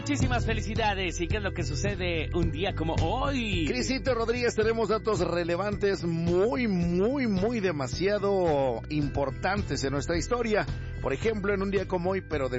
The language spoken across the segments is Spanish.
Muchísimas felicidades. ¿Y qué es lo que sucede un día como hoy? Crisito Rodríguez, tenemos datos relevantes muy demasiado importantes en nuestra historia. Por ejemplo, en un día como hoy, pero de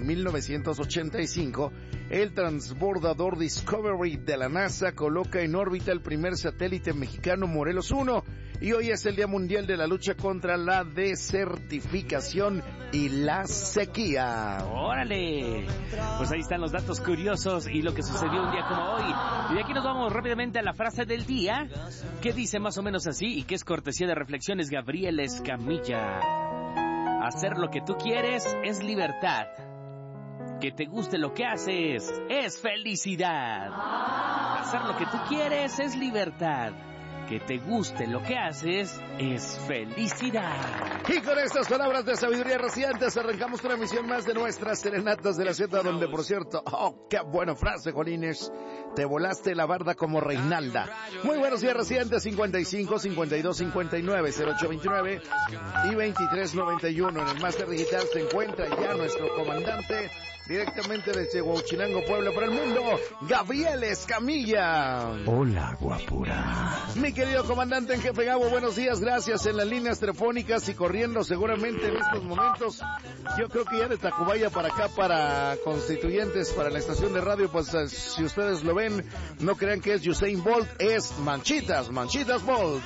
1985, el transbordador Discovery de la NASA coloca en órbita el primer satélite mexicano Morelos 1. Y hoy es el Día Mundial de la Lucha contra la Desertificación y la Sequía. ¡Órale! Pues ahí están los datos curiosos y lo que sucedió un día como hoy. Y de aquí nos vamos rápidamente a la frase del día, que dice más o menos así, y que es cortesía de Reflexiones Gabriel Escamilla. Hacer lo que tú quieres es libertad. Que te guste lo que haces es felicidad. Hacer lo que tú quieres es libertad. Que te guste lo que haces es felicidad. Y con estas palabras de sabiduría recientes arrancamos una emisión más de nuestras Serenatas de la Z, donde, por cierto, qué buena frase, Jolines, te volaste la barda como Reinalda. Muy buenos días, recientes, 55 52 59 0829 y 2391. En el máster digital se encuentra ya nuestro comandante, directamente desde Huauchinango, Puebla, para el mundo, Gabriel Escamilla. Hola, guapura. Mi querido comandante en jefe Gabo, buenos días, gracias. En las líneas telefónicas y corriendo seguramente en estos momentos, yo creo que ya de Tacubaya para acá, para Constituyentes, para la estación de radio, pues si ustedes lo ven, no crean que es Usain Bolt, es Manchitas Bolt.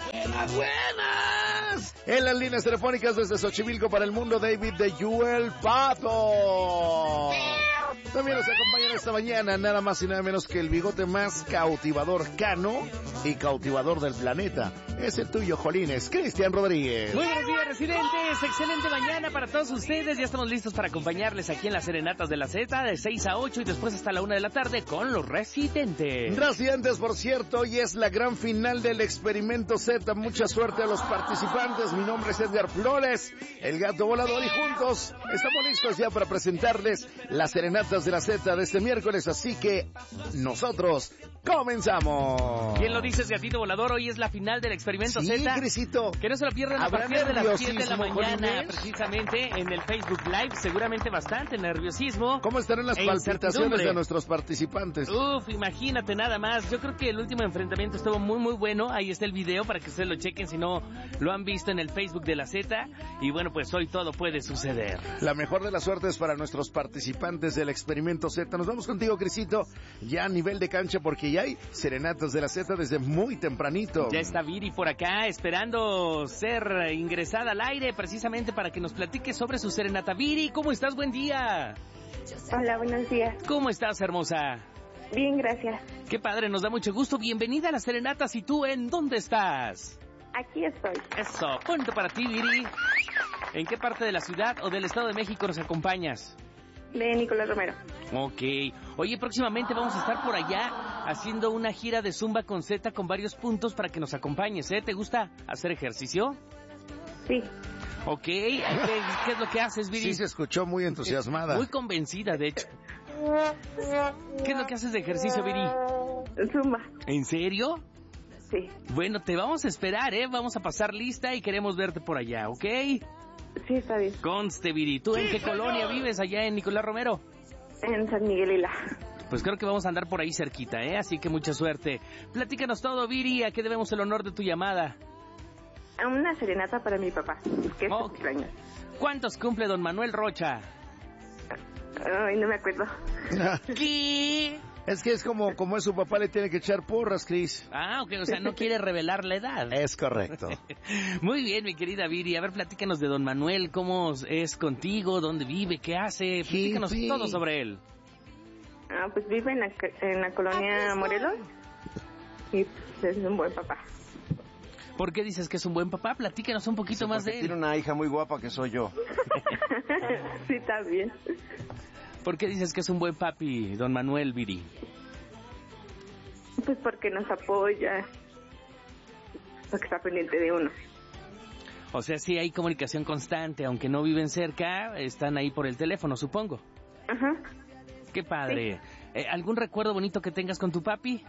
¡Buenas! En las líneas telefónicas desde Xochimilco para el mundo, David de Yuel Pato. También nos acompañan esta mañana nada más y nada menos que el bigote más cautivador cano y cautivador del planeta. Es el tuyo, Jolines, Cristian Rodríguez. Muy buenos días, residentes. Excelente mañana para todos ustedes. Ya estamos listos para acompañarles aquí en las Serenatas de la Z de 6 a 8 y después hasta la 1 de la tarde con los residentes. Residentes, por cierto, hoy es la gran final del Experimento Z. Mucha suerte a los participantes. Mi nombre es Edgar Flores, el gato volador, y juntos estamos listos ya para presentarles las Serenatas de la Z de este miércoles. Así que nosotros comenzamos. ¿Quién lo dice, gatito volador? Hoy es la final del Experimento sí, Z. Grisito. Que no se lo pierdan a ¿Habrá partir de las 7 de la mañana, Jolines? precisamente en el Facebook Live. Seguramente bastante nerviosismo. ¿Cómo estarán las palpitaciones de nuestros participantes? Uf, imagínate nada más. Yo creo que el último enfrentamiento estuvo muy bueno. Ahí está el video para que ustedes lo chequen si no lo han visto en el Facebook de la Z. Y bueno, pues hoy todo puede suceder. La mejor de las suertes para nuestros participantes del Experimento Z. Nos vamos contigo, Crisito, ya a nivel de cancha, porque ya hay Serenatas de la Z desde muy tempranito. Ya está Viri por acá esperando ser ingresada al aire precisamente para que nos platique sobre su serenata. Viri, ¿cómo estás? Buen día. Hola, buenos días. ¿Cómo estás, hermosa? Bien, gracias. Qué padre, nos da mucho gusto. Bienvenida a las Serenatas. ¿Y tú en dónde estás? Aquí estoy. Eso, punto para ti, Viri. ¿En qué parte de la ciudad o del Estado de México nos acompañas? De Nicolás Romero. Ok. Oye, próximamente vamos a estar por allá haciendo una gira de Zumba con Z con varios puntos para que nos acompañes, ¿eh? ¿Te gusta hacer ejercicio? Sí. Ok. ¿Qué es lo que haces, Viri? Sí, se escuchó muy entusiasmada. Muy convencida, de hecho. ¿Qué es lo que haces de ejercicio, Viri? Zumba. ¿En serio? Sí. Bueno, te vamos a esperar, ¿eh? Vamos a pasar lista y queremos verte por allá, ¿ok? Sí, está bien. Conste, Viri. ¿Tú en qué colonia vives allá en Nicolás Romero? En San Miguel Hila. Pues creo que vamos a andar por ahí cerquita, ¿eh? Así que mucha suerte. Platícanos todo, Viri. ¿A qué debemos el honor de tu llamada? A una serenata para mi papá, que es su cumpleaños. ¿Cuántos cumple don Manuel Rocha? Ay, no me acuerdo. ¿Qué? Es que es como es su papá, le tiene que echar porras, Cris. Ah, ok, o sea, no quiere revelar la edad. Es correcto. Muy bien, mi querida Viri. A ver, platícanos de don Manuel, cómo es contigo, dónde vive, qué hace. Platícanos todo sobre él. Ah, pues vive en la colonia Morelos y pues, es un buen papá. ¿Por qué dices que es un buen papá? Platícanos un poquito más de él. Tiene una hija muy guapa que soy yo. Sí, está bien. ¿Por qué dices que es un buen papi, don Manuel, Viri? Pues porque nos apoya, porque está pendiente de uno. O sea, sí hay comunicación constante, aunque no viven cerca, están ahí por el teléfono, supongo. Ajá. Qué padre. Sí. ¿Algún recuerdo bonito que tengas con tu papi?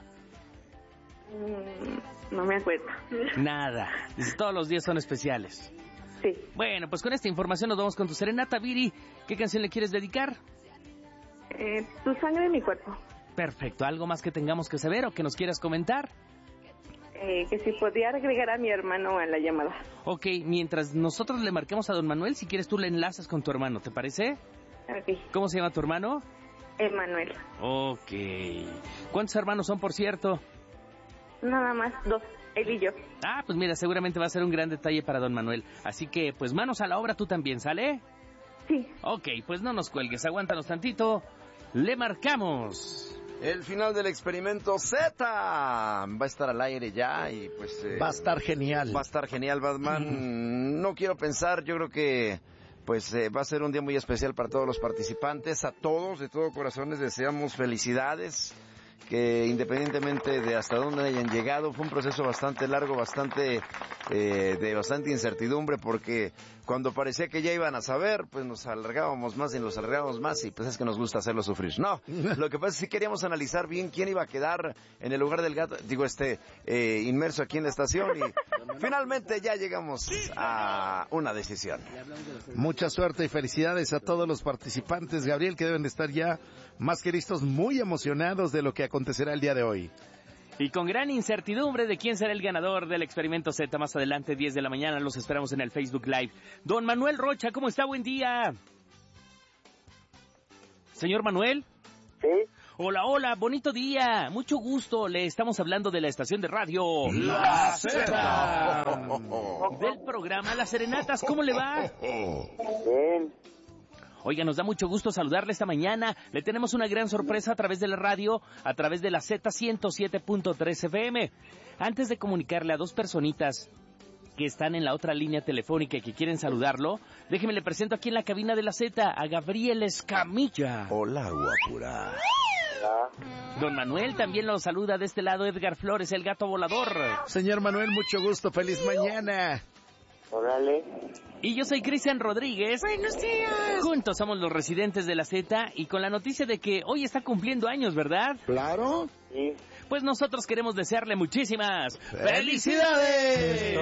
No me acuerdo. Nada. Todos los días son especiales. Sí. Bueno, pues con esta información nos vamos con tu serenata, Viri. ¿Qué canción le quieres dedicar? Tu sangre en mi cuerpo. Perfecto. ¿Algo más que tengamos que saber o que nos quieras comentar? Que si podía agregar a mi hermano a la llamada. Ok, mientras nosotros le marquemos a don Manuel, si quieres tú le enlazas con tu hermano, ¿te parece? Ok. ¿Cómo se llama tu hermano? Emanuel. Ok. ¿Cuántos hermanos son, por cierto? Nada más, 2, él y yo. Ah, pues mira, seguramente va a ser un gran detalle para don Manuel. Así que, pues manos a la obra tú también, ¿sale? Sí. Ok, pues no nos cuelgues, aguántanos tantito. Le marcamos. El final del experimento Z va a estar al aire ya y pues... Va a estar genial. Va a estar genial, Batman. No quiero pensar, yo creo que pues va a ser un día muy especial para todos los participantes. A todos, de todo corazón, les deseamos felicidades. Que independientemente de hasta dónde hayan llegado, fue un proceso bastante largo, de bastante incertidumbre, porque cuando parecía que ya iban a saber, pues nos alargábamos más y nos alargábamos más, y pues es que nos gusta hacerlo sufrir. No, lo que pasa es que sí queríamos analizar bien quién iba a quedar en el lugar del gato, inmerso aquí en la estación, y finalmente ya llegamos a una decisión. Mucha suerte y felicidades a todos los participantes, Gabriel, que deben de estar ya más que listos, muy emocionados de lo que acontecerá el día de hoy. Y con gran incertidumbre de quién será el ganador del experimento Z más adelante, 10 de la mañana, los esperamos en el Facebook Live. Don Manuel Rocha, ¿cómo está? Buen día. Señor Manuel. Sí. Hola, hola, bonito día, mucho gusto, le estamos hablando de la estación de radio La Z. del programa Las Serenatas, ¿cómo le va? Bien. Oiga, nos da mucho gusto saludarle esta mañana, le tenemos una gran sorpresa a través de la radio, a través de la Z107.3 FM. Antes de comunicarle a dos personitas que están en la otra línea telefónica y que quieren saludarlo, déjeme le presento aquí en la cabina de la Z a Gabriel Escamilla. Hola, guapura. Don Manuel también lo saluda de este lado, Edgar Flores, el gato volador. Señor Manuel, mucho gusto, feliz mañana. Órale. Y yo soy Cristian Rodríguez. ¡Buenos días! Juntos somos los residentes de la Z y con la noticia de que hoy está cumpliendo años, ¿verdad? Claro. Sí. Pues nosotros queremos desearle muchísimas ¡Felicidades!